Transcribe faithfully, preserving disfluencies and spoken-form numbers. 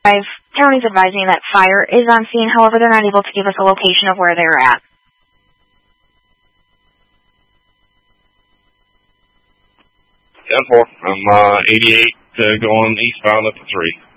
County's advising that fire is on scene. However, they're not able to give us a location of where they're at. ten four. I'm uh, eighty-eight uh, going eastbound up to three.